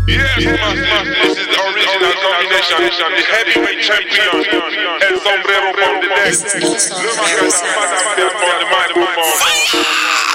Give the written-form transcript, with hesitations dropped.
Yes, this is the original combination, the heavyweight champion, El Sombrero from the deck. Le Macan, the microphone.